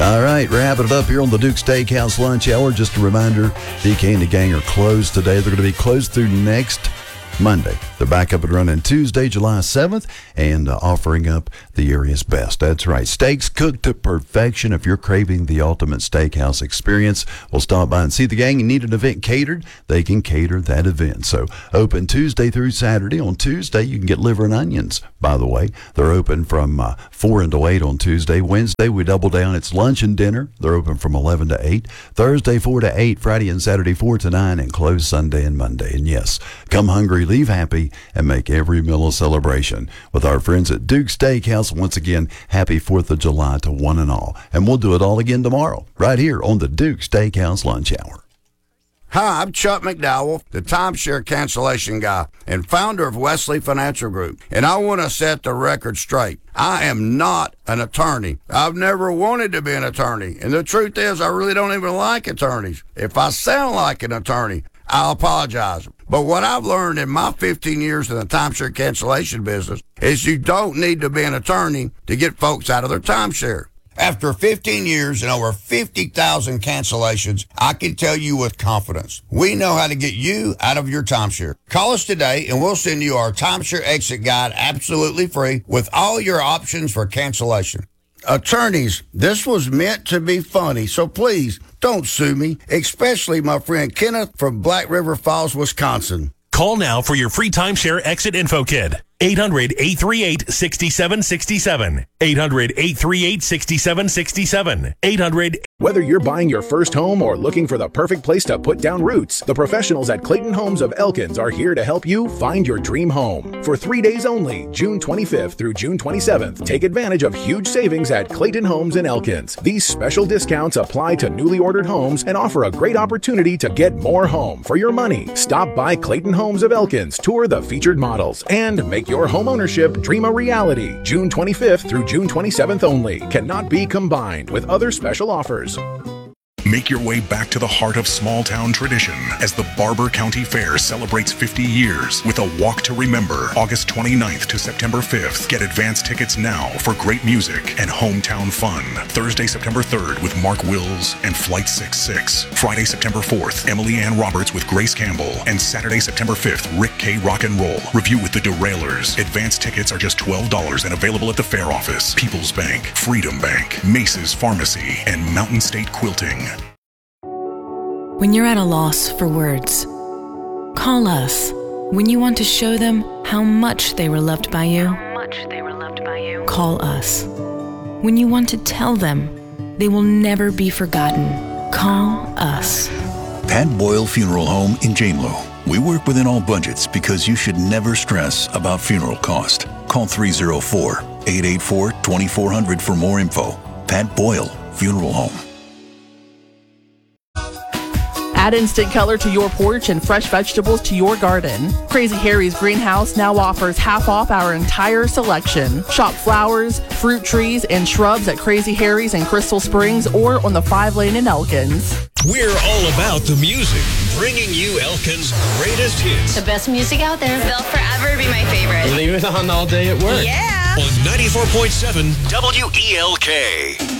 All right, wrapping it up here on the Duke Steakhouse Lunch Hour. Just a reminder, DK and the gang are closed today. They're going to be closed through next Monday. They're back up and running Tuesday, July 7th, and offering up the area's best. That's right. Steaks cooked to perfection. If you're craving the ultimate steakhouse experience, we'll stop by and see the gang. You need an event catered, they can cater that event. So open Tuesday through Saturday. On Tuesday, you can get liver and onions, by the way. They're open from 4 until 8 on Tuesday. Wednesday, we double down. It's lunch and dinner. They're open from 11 to 8. Thursday, 4 to 8. Friday and Saturday, 4 to 9, and close Sunday and Monday. And yes, come hungry, leave happy, and make every meal a celebration with our friends at Duke Steakhouse. Once again, happy 4th of July to one and all. And we'll do it all again tomorrow, right here on the Duke Steakhouse Lunch Hour. Hi, I'm Chuck McDowell, the timeshare cancellation guy and founder of Wesley Financial Group. And I want to set the record straight. I am not an attorney. I've never wanted to be an attorney. And the truth is, I really don't even like attorneys. If I sound like an attorney, I'll apologize. But what I've learned in my 15 years in the timeshare cancellation business is you don't need to be an attorney to get folks out of their timeshare. After 15 years and over 50,000 cancellations, I can tell you with confidence, we know how to get you out of your timeshare. Call us today and we'll send you our timeshare exit guide absolutely free with all your options for cancellation. Attorneys, this was meant to be funny, so please don't sue me, especially my friend Kenneth from Black River Falls, Wisconsin. Call now for your free timeshare exit info kit. 800-838-6767. 800-838-6767. 800. Whether you're buying your first home or looking for the perfect place to put down roots, the professionals at Clayton Homes of Elkins are here to help you find your dream home. For 3 days only, June 25th through June 27th, take advantage of huge savings at Clayton Homes in Elkins. These special discounts apply to newly ordered homes and offer a great opportunity to get more home for your money. Stop by Clayton Homes of Elkins, tour the featured models, and make your home ownership dream a reality. June 25th through June 27th only. Cannot be combined with other special offers. Make your way back to the heart of small-town tradition as the Barber County Fair celebrates 50 years with a Walk to Remember, August 29th to September 5th. Get advance tickets now for great music and hometown fun. Thursday, September 3rd with Mark Wills and Flight 66. Friday, September 4th, Emily Ann Roberts with Grace Campbell. And Saturday, September 5th, Rick K. Rock and Roll. Review with the Derailers. Advance tickets are just $12 and available at the fair office, People's Bank, Freedom Bank, Mace's Pharmacy, and Mountain State Quilting. When you're at a loss for words, call us. When you want to show them how much they were loved by you, call us. When you want to tell them they will never be forgotten, call us. Pat Boyle Funeral Home in Janelo. We work within all budgets because you should never stress about funeral cost. Call 304-884-2400 for more info. Pat Boyle Funeral Home. Add instant color to your porch and fresh vegetables to your garden. Crazy Harry's Greenhouse now offers half off our entire selection. Shop flowers, fruit trees, and shrubs at Crazy Harry's in Crystal Springs or on the 5-lane in Elkins. We're all about the music, bringing you Elkins' greatest hits. The best music out there. They'll forever be my favorite. Leave it on all day at work. Yeah. On 94.7 WELK.